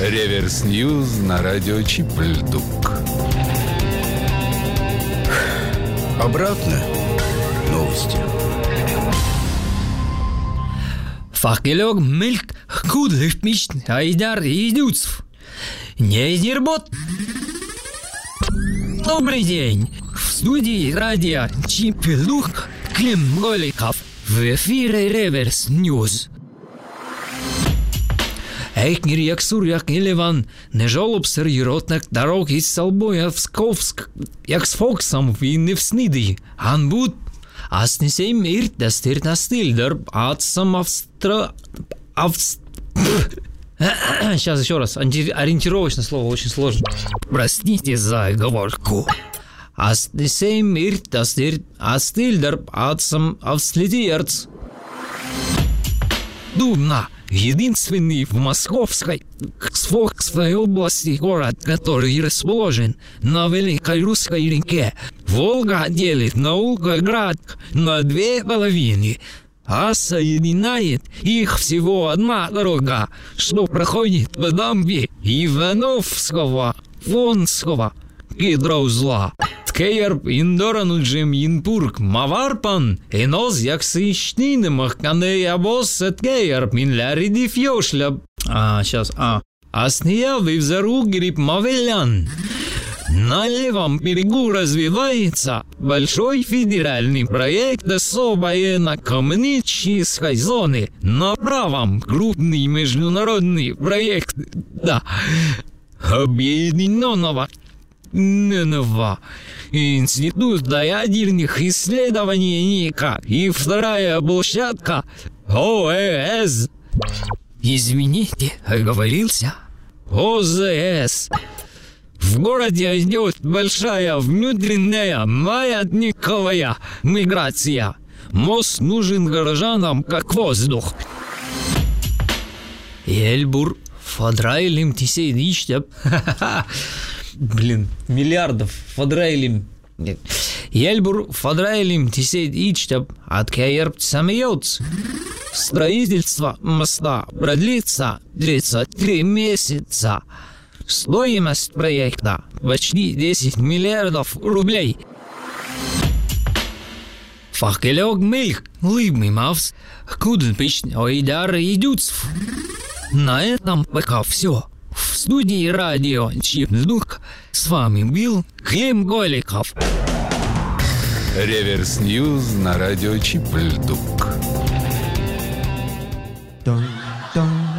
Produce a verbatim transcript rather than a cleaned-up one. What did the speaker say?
Реверс Ньюз на радио Чип-Льдук. Обратно новости. Факелек мельк кудлифт мич айдар идуцв. Не изербот. Добрый день. В студии радио Чип-Льдук Клим Голиков. В эфире Реверс Ньюз. Ейкнер як суряк Елеван не жолоб серйотних дорог із Салбоя в Сковск, як з Фоксом він не всниди. Анбуд, а снесем ирт да стирт на стильдер, а сам австра... Авст... Сейчас еще раз, ориентировочное слово очень сложно. Простите за оговорку. А снесем ирт да стирт, а стильдер, а сам авследиерц. Думна. Единственный в Московской Сфокской области город, который расположен на Великой Русской реке. Волга делит Наукоград на две половины, а соединяет их всего одна дорога, что проходит по дамбе Ивановского, Вонского гидроузла. Ткеерб индораnuджем инпург маварпан, эноз як сыщтинемах канея босса ткеерб минляриди фьошля. А, сейчас, а. Асния вивзару гриб мавелян. На левом берегу развивается большой федеральный проект особой экономической зоны. На правом крупный международный проект, да, объединенного Ненова. Института ядерных исследований НИКа и вторая площадка ОЭС. Извините, оговорился. ОЗС. В городе идет большая внутренняя маятниковая миграция. Мост нужен горожанам как воздух. Эльбур фадрайлим тисейдичтеп. Блин, миллиардов фадрайлим. Елбур фадрайлим тисейд ичтаб, откеерб самиёц. Строительство моста продлится тридцать три месяца. Стоимость проекта почти десять миллиардов рублей. Факелек мельк, лыбный мавс, куденпич ойдар идуцв. На этом пока все. В студии радио Чип-Льдук с вами был Клим Голиков. Реверс Ньюз на радио Чип-Льдук. Dun, dun.